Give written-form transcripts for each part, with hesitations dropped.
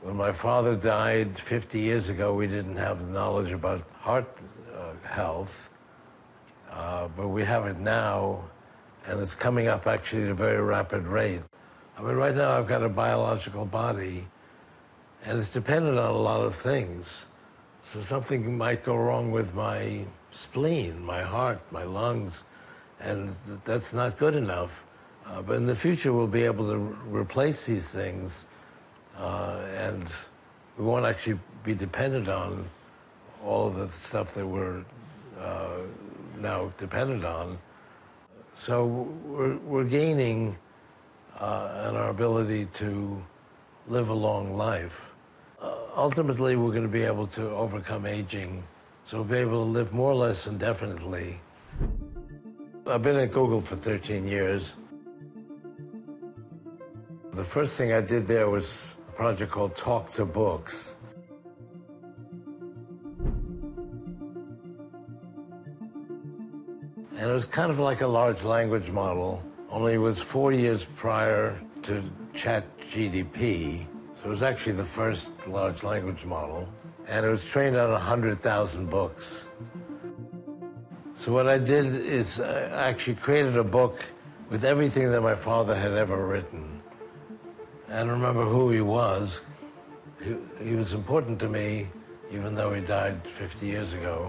When my father died 50 years ago, we didn't have the knowledge about heart health, but we have it now, and it's coming up actually at a very rapid rate. I mean, right now I've got a biological body, and it's dependent on a lot of things. So something might go wrong with my spleen, my heart, my lungs, and that's not good enough. But in the future, we'll be able to replace these things, and we won't actually be dependent on all of the stuff that we're now dependent on. So we're gaining in our ability to live a long life. Ultimately, we're going to be able to overcome aging, so we'll be able to live more or less indefinitely. I've been at Google for 13 years. The first thing I did there was a project called Talk to Books. And it was kind of like a large language model, only it was 4 years prior to ChatGPT. So it was actually the first large language model. And it was trained on 100,000 books. So what I did is I actually created a book with everything that my father had ever written. And remember who he was. He was important to me, even though he died 50 years ago.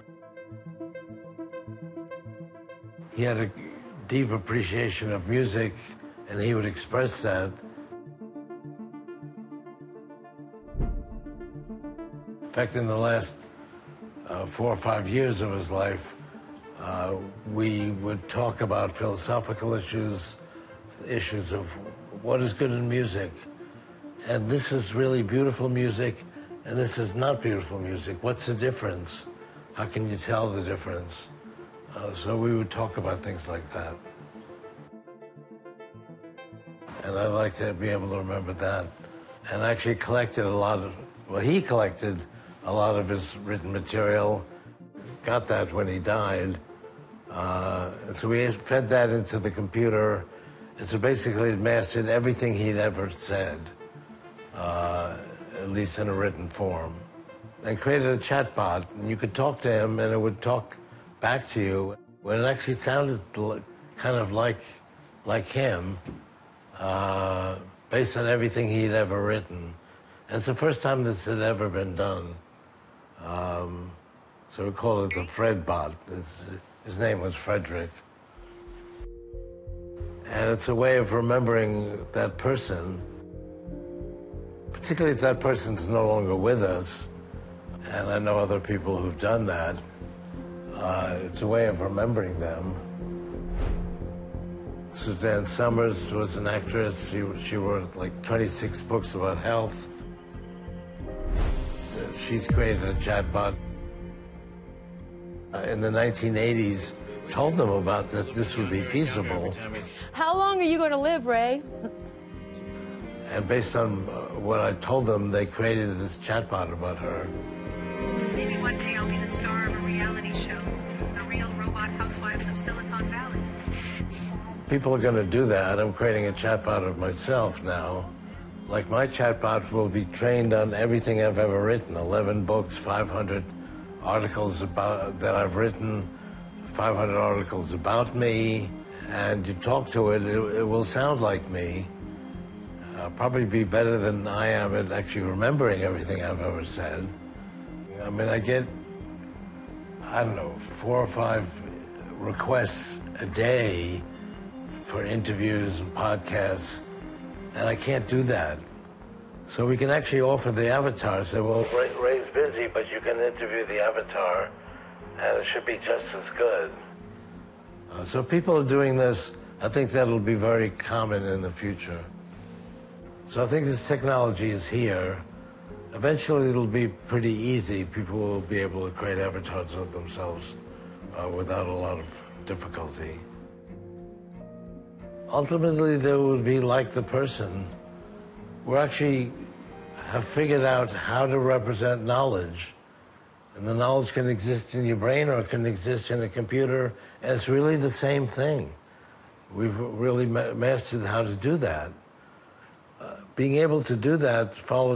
He had a deep appreciation of music, and he would express that. In fact, in the last 4 or 5 years of his life, we would talk about philosophical issues of what is good in music. And this is really beautiful music, and this is not beautiful music. What's the difference? How can you tell the difference? So we would talk about things like that. And I'd like to be able to remember that. And I actually collected a lot of, well, he collected a lot of his written material, got that when he died. So we fed that into the computer. And so basically it mastered everything he'd ever said, at least in a written form. And created a chatbot, and you could talk to him and it would talk back to you. When it actually sounded kind of like him, based on everything he'd ever written. And it's the first time this had ever been done. So we call it the Fredbot. His name was Frederick. And it's a way of remembering that person, particularly if that person's no longer with us. And I know other people who've done that. It's a way of remembering them. Suzanne Summers was an actress. She wrote like 26 books about health. She's created a chatbot. In the 1980s, told them about that this would be feasible. How long are you going to live, Ray? And based on what I told them, they created this chatbot about her. Maybe one day I'll be the star of a reality show, The Real Robot Housewives of Silicon Valley. People are going to do that. I'm creating a chatbot of myself now. Like, my chatbot will be trained on everything I've ever written, 11 books, 500 articles that I've written, 500 articles about me, and you talk to it, it will sound like me. Probably be better than I am at actually remembering everything I've ever said. I mean, I get, I don't know, 4 or 5 requests a day for interviews and podcasts, and I can't do that. So we can actually offer the avatar, say, well, Ray's busy, but you can interview the avatar, and it should be just as good. So people are doing this. I think that'll be very common in the future. So I think this technology is here. Eventually it'll be pretty easy. People will be able to create avatars of themselves without a lot of difficulty. Ultimately, they will be like the person. We actually have figured out how to represent knowledge. And the knowledge can exist in your brain or it can exist in a computer, and it's really the same thing. We've really mastered how to do that. Being able to do that follows